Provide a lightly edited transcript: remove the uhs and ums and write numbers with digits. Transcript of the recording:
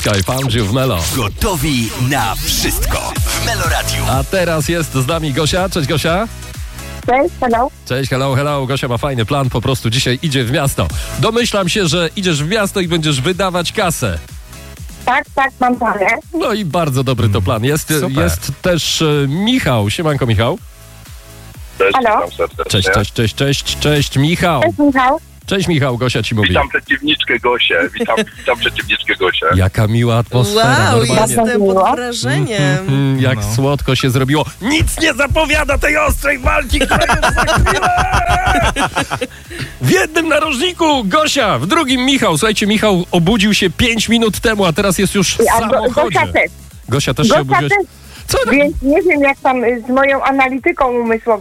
I found you w Melo. Gotowi na wszystko w Melo Radio. A teraz jest z nami Gosia. Cześć Gosia. Cześć, hello. Cześć, hello. Gosia ma fajny plan, po prostu dzisiaj idzie w miasto. Domyślam się, że idziesz w miasto i będziesz wydawać kasę. Tak, mam parę. No i bardzo dobry to plan. Jest też Michał. Siemanko, Michał. Cześć, Halo? witam serdecznie. Cześć, Michał. Cześć, Michał. Cześć, Michał, Gosia ci mówi. Witam przeciwniczkę Gosię. Witam przeciwniczkę Gosię. Jaka miła atmosfera. Wow, normalnie. jestem pod wrażeniem. Jak słodko się zrobiło. Nic nie zapowiada tej ostrej walki, która jest za chwilę! W jednym narożniku Gosia, w drugim Michał. Słuchajcie, Michał obudził się 5 minut temu, a teraz jest już w samochodzie. Gosia też. Gosia też się Gosia obudziła. też. Co? Więc nie wiem, jak tam z moją analityką umysłową